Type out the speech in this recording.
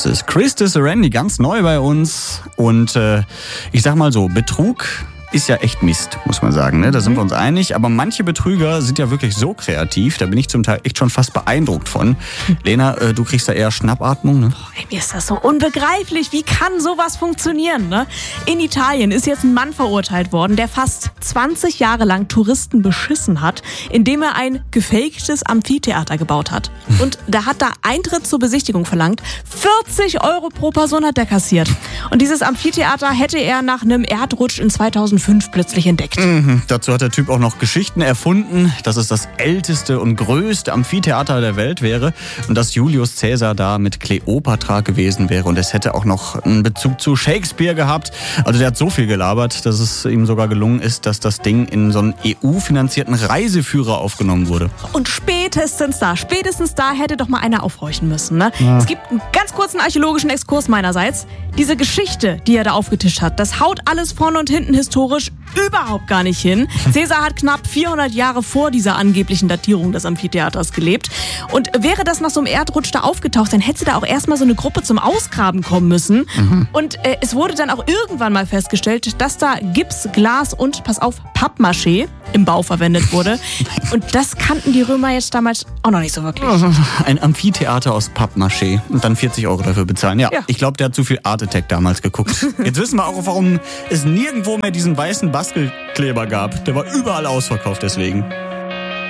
Das ist Krista Serenity, ganz neu bei uns. Und ich sag mal so, Betrug ist ja echt Mist, muss man sagen. Ne? Da sind wir uns einig. Aber manche Betrüger sind ja wirklich so kreativ. Da bin ich zum Teil echt schon fast beeindruckt von. Lena, du kriegst da eher Schnappatmung, ne? Boah, mir ist das so unbegreiflich. Wie kann sowas funktionieren, ne? In Italien ist jetzt ein Mann verurteilt worden, der fast 20 Jahre lang Touristen beschissen hat, indem er ein gefaktes Amphitheater gebaut hat. Und da hat er Eintritt zur Besichtigung verlangt. 40 € pro Person hat er kassiert. Und dieses Amphitheater hätte er nach einem Erdrutsch in 2005 plötzlich entdeckt. Dazu hat der Typ auch noch Geschichten erfunden, dass es das älteste und größte Amphitheater der Welt wäre und dass Julius Caesar da mit Kleopatra gewesen wäre. Und es hätte auch noch einen Bezug zu Shakespeare gehabt. Also der hat so viel gelabert, dass es ihm sogar gelungen ist, dass das Ding in so einen EU-finanzierten Reiseführer aufgenommen wurde. Und spätestens da hätte doch mal einer aufhorchen müssen. Ne? Ja. Es gibt einen ganz kurzen archäologischen Exkurs meinerseits. Diese Geschichte, die er da aufgetischt hat, das haut alles vorne und hinten historisch überhaupt gar nicht hin. Caesar hat knapp 400 Jahre vor dieser angeblichen Datierung des Amphitheaters gelebt. Und wäre das nach so einem Erdrutsch da aufgetaucht, dann hätte da auch erstmal so eine Gruppe zum Ausgraben kommen müssen. Und es wurde dann auch irgendwann mal festgestellt, dass da Gips, Glas und, pass auf, Pappmaché im Bau verwendet wurde. Und das kannten die Römer jetzt damals auch noch nicht so wirklich. Ein Amphitheater aus Pappmaché und dann 40 € dafür bezahlen. Ja. Ich glaube, der hat zu viel Art Attack damals geguckt. Jetzt wissen wir auch, warum es nirgendwo mehr diesen weißen Bastelkleber gab. Der war überall ausverkauft deswegen.